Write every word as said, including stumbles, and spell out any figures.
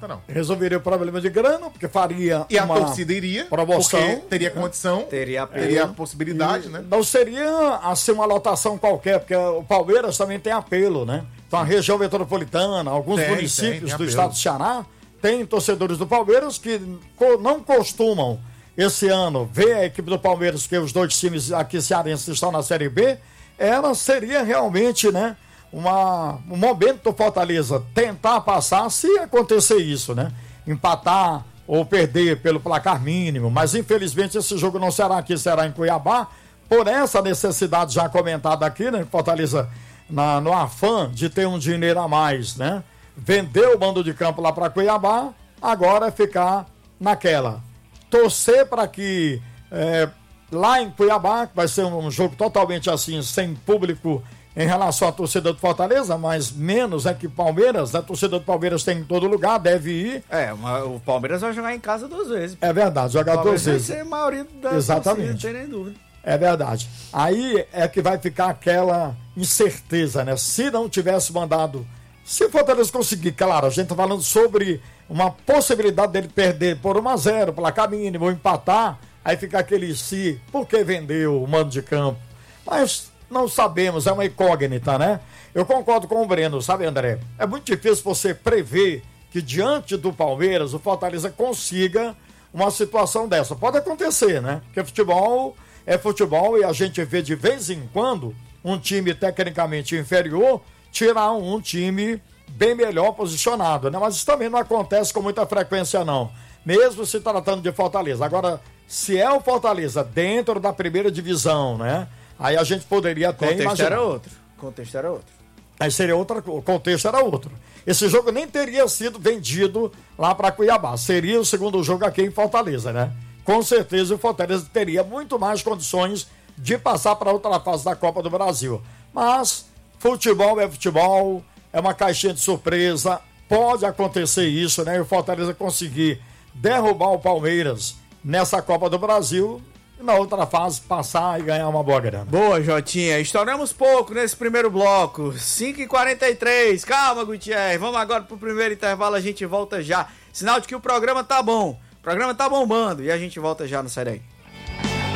conta, não. Resolveria o problema de grana, porque faria E uma a torcida iria, promoção, porque teria condição, Teria a teria a possibilidade, e né? Não seria assim uma lotação qualquer, porque o Palmeiras também tem apelo, né? Então a região metropolitana, alguns Tem, municípios tem, tem do apelo. estado do Ceará tem torcedores do Palmeiras que co- não costumam esse ano ver a equipe do Palmeiras, que os dois times aqui cearenses estão na Série B. Ela seria realmente, né, uma, um momento do Fortaleza tentar passar, se acontecer isso, né? Empatar ou perder pelo placar mínimo, mas infelizmente esse jogo não será aqui, será em Cuiabá, por essa necessidade já comentada aqui, né? Fortaleza, na, no afã de ter um dinheiro a mais, né? Vendeu o mando de campo lá para Cuiabá, agora é ficar naquela. Torcer para que é, lá em Cuiabá, que vai ser um jogo totalmente assim, sem público em relação à torcida do Fortaleza, mas menos é que Palmeiras, a torcida do Palmeiras tem em todo lugar, deve ir. É, mas o Palmeiras vai jogar em casa duas vezes. É verdade, jogar duas vezes. Vai ser a maioria da Exatamente. torcida, não tem nem dúvida. É verdade. Aí é que vai ficar aquela incerteza, né? Se não tivesse mandado. Se o Fortaleza conseguir, claro, a gente tá falando sobre uma possibilidade dele perder por um a zero, placar mínimo, ou empatar, aí fica aquele se, por que vendeu o mando de campo? Mas não sabemos, é uma incógnita, né? Eu concordo com o Breno, sabe, André? É muito difícil você prever que diante do Palmeiras o Fortaleza consiga uma situação dessa. Pode acontecer, né? Porque futebol é futebol e a gente vê de vez em quando um time tecnicamente inferior tirar um time bem melhor posicionado, né? Mas isso também não acontece com muita frequência, não. Mesmo se tratando de Fortaleza. Agora, se é o Fortaleza dentro da primeira divisão, né? Aí a gente poderia até O contexto imaginar. era outro. O contexto era outro. Aí seria outra, o contexto era outro. Esse jogo nem teria sido vendido lá para Cuiabá. Seria o segundo jogo aqui em Fortaleza, né? Com certeza o Fortaleza teria muito mais condições de passar para outra fase da Copa do Brasil. Mas futebol é futebol, é uma caixinha de surpresa, pode acontecer isso, né? E o Fortaleza conseguir derrubar o Palmeiras nessa Copa do Brasil e na outra fase passar e ganhar uma boa grana. Boa, Jotinha. Estouramos pouco nesse primeiro bloco. cinco e quarenta e três. Calma, Gutierrez. Vamos agora pro primeiro intervalo, a gente volta já. Sinal de que o programa tá bom. O programa tá bombando e a gente volta já, não sai daí.